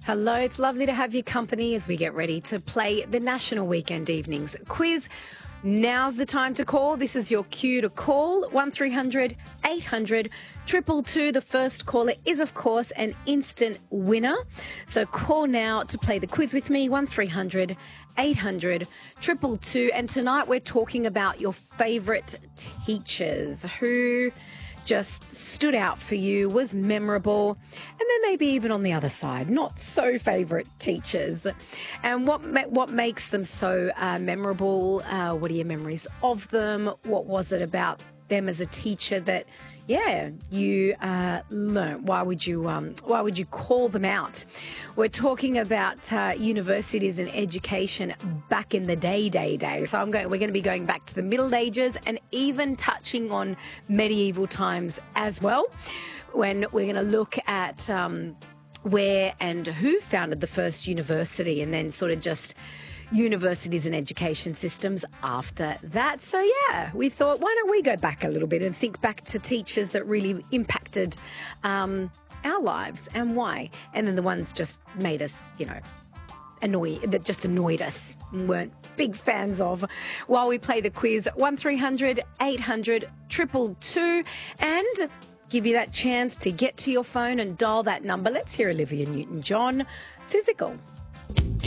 Hello, it's lovely to have your company as we get ready to play the National Weekend Evenings quiz. Now's the time to call. This is your cue to call 1300 800 222. The first caller is, of course, an instant winner. So call now to play the quiz with me, 1300 800 222. And tonight we're talking about your favourite teachers who just stood out for you, was memorable, and then maybe even on the other side, not so favourite teachers. And what makes them so memorable? What are your memories of them? What was it about them as a teacher that, you learnt? Why would you call them out? We're talking about universities and education back in the day. So we're going to be going back to the Middle Ages and even touching on medieval times as well, when we're going to look at where and who founded the first university, and then sort of just universities and education systems after that. So we thought, why don't we go back a little bit and think back to teachers that really impacted our lives and why, and then the ones just made us, that just annoyed us and weren't big fans of. While we play the quiz, 1300 800 222, and give you that chance to get to your phone and dial that number. Let's hear Olivia Newton-John, Physical.